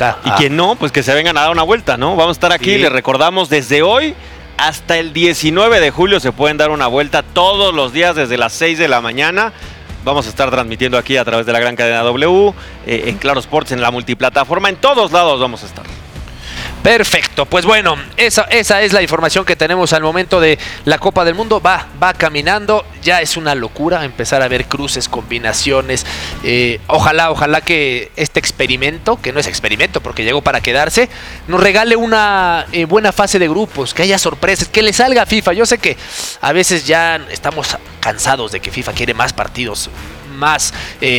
acá. Y quien no, pues que se vengan a dar una vuelta, ¿no? Vamos a estar aquí, les recordamos, desde hoy hasta el 19 de julio se pueden dar una vuelta todos los días desde las 6 de la mañana. Vamos a estar transmitiendo aquí a través de la gran cadena W, en Claro Sports, en la multiplataforma, en todos lados vamos a estar. Perfecto, pues bueno, esa es la información que tenemos al momento de la Copa del Mundo. Va caminando, ya es una locura empezar a ver cruces, combinaciones. Ojalá que este experimento, que no es experimento porque llegó para quedarse, nos regale una buena fase de grupos, que haya sorpresas, que le salga a FIFA. Yo sé que a veces ya estamos cansados de que FIFA quiere más partidos, más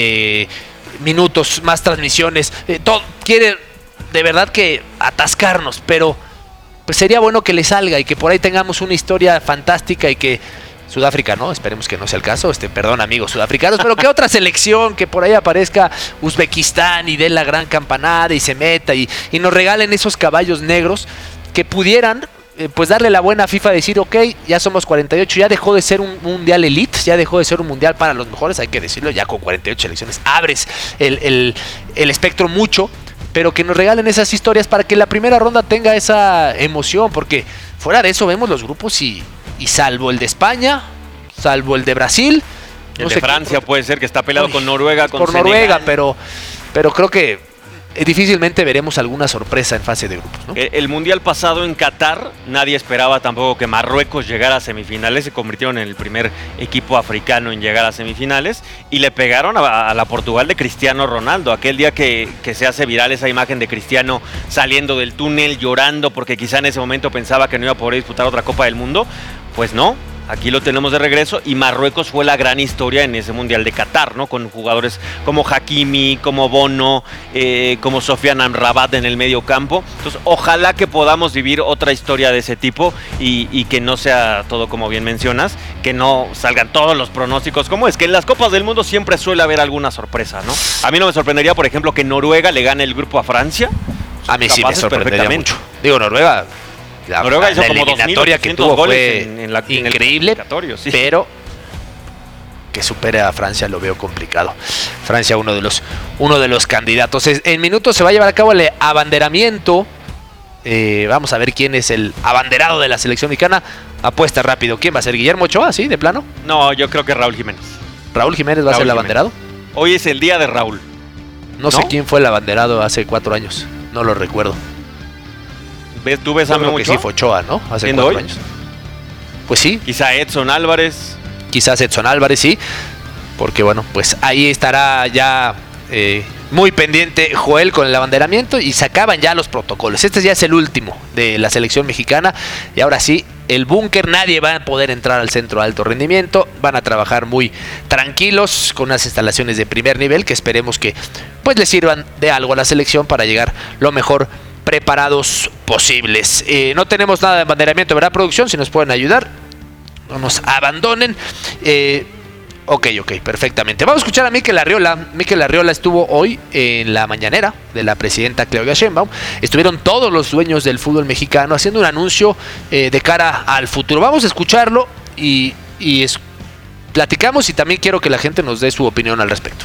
minutos, más transmisiones, todo quiere de verdad que atascarnos, pero pues sería bueno que le salga y que por ahí tengamos una historia fantástica y que Sudáfrica, ¿no? Esperemos que no sea el caso, perdón amigos sudafricanos, pero que otra selección, que por ahí aparezca Uzbekistán y dé la gran campanada y se meta y nos regalen esos caballos negros que pudieran pues darle la buena a FIFA, decir ok, ya somos 48, ya dejó de ser un mundial elite, ya dejó de ser un mundial para los mejores, hay que decirlo, ya con 48 selecciones abres el espectro mucho, pero que nos regalen esas historias para que la primera ronda tenga esa emoción, porque fuera de eso vemos los grupos y salvo el de España, salvo el de Brasil, el de Francia puede ser que está peleado con Noruega, con por Senegal. Noruega, pero creo que difícilmente veremos alguna sorpresa en fase de grupos, ¿no? El mundial pasado en Qatar, nadie esperaba tampoco que Marruecos llegara a semifinales, se convirtieron en el primer equipo africano en llegar a semifinales y le pegaron a la Portugal de Cristiano Ronaldo, aquel día que se hace viral esa imagen de Cristiano saliendo del túnel llorando porque quizá en ese momento pensaba que no iba a poder disputar otra Copa del Mundo, pues no. Aquí lo tenemos de regreso y Marruecos fue la gran historia en ese Mundial de Qatar, ¿no? Con jugadores como Hakimi, como Bono, como Sofiane Amrabat en el medio campo. Entonces, ojalá que podamos vivir otra historia de ese tipo y que no sea todo como bien mencionas, que no salgan todos los pronósticos como es, que en las Copas del Mundo siempre suele haber alguna sorpresa, ¿no? A mí no me sorprendería, por ejemplo, que Noruega le gane el grupo a Francia. A mí sí me sorprendería mucho. Digo, Noruega hizo como eliminatoria que tuvo goles fue increíble, sí. Pero que supere a Francia lo veo complicado. Francia uno de los candidatos. En minutos se va a llevar a cabo el abanderamiento. Vamos a ver quién es el abanderado de la selección mexicana. Apuesta rápido. ¿Quién va a ser? ¿Guillermo Ochoa? ¿Sí? ¿De plano? No, yo creo que Raúl Jiménez. ¿Raúl Jiménez va a ser el abanderado? Hoy es el día de Raúl. No sé quién fue el abanderado hace 4 años. No lo recuerdo. ¿Tú ves a Memo Ochoa? Sí, fue Ochoa, ¿no? Hace 4 años. Pues sí. Quizá Edson Álvarez. Quizás Edson Álvarez, sí. Porque bueno, pues ahí estará ya muy pendiente Joel con el abanderamiento y se acaban ya los protocolos. Este ya es el último de la selección mexicana y ahora sí, el búnker, nadie va a poder entrar al centro de alto rendimiento, van a trabajar muy tranquilos con unas instalaciones de primer nivel que esperemos que pues les sirvan de algo a la selección para llegar lo mejor preparados posibles. No tenemos nada de abanderamiento, ¿verdad, producción? Si nos pueden ayudar, no nos abandonen. Ok, perfectamente. Vamos a escuchar a Mikel Arriola. Mikel Arriola estuvo hoy en la mañanera de la presidenta Claudia Sheinbaum. Estuvieron todos los dueños del fútbol mexicano haciendo un anuncio de cara al futuro. Vamos a escucharlo y platicamos y también quiero que la gente nos dé su opinión al respecto.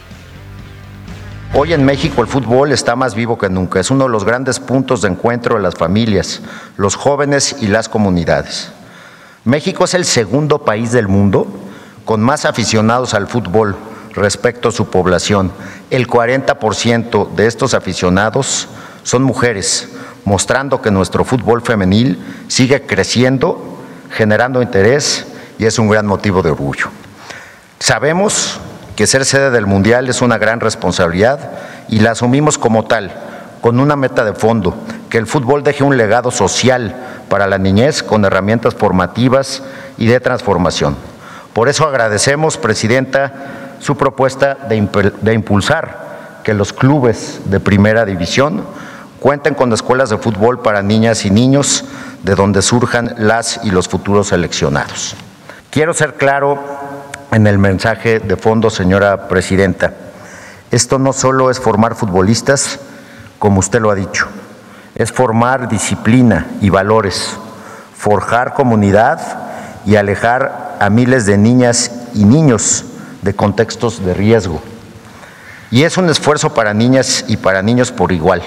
Hoy en México el fútbol está más vivo que nunca. Es uno de los grandes puntos de encuentro de las familias, los jóvenes y las comunidades. México es el segundo país del mundo con más aficionados al fútbol respecto a su población. El 40% de estos aficionados son mujeres, mostrando que nuestro fútbol femenil sigue creciendo, generando interés y es un gran motivo de orgullo. Sabemos que ser sede del Mundial es una gran responsabilidad y la asumimos como tal, con una meta de fondo, que el fútbol deje un legado social para la niñez con herramientas formativas y de transformación. Por eso agradecemos, Presidenta, su propuesta de impulsar que los clubes de primera división cuenten con escuelas de fútbol para niñas y niños de donde surjan las y los futuros seleccionados. Quiero ser claro en el mensaje de fondo, señora Presidenta. Esto no solo es formar futbolistas, como usted lo ha dicho, es formar disciplina y valores, forjar comunidad y alejar a miles de niñas y niños de contextos de riesgo. Y es un esfuerzo para niñas y para niños por igual.